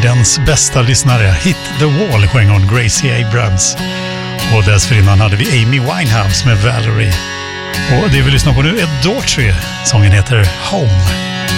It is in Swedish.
världens bästa lyssnare. Hit the Wall sjöng hon Gracie Abrams. Och dessförinnan hade vi Amy Winehouse med Valerie. Och det vi lyssnar på nu är Daughtry. Sången heter Home.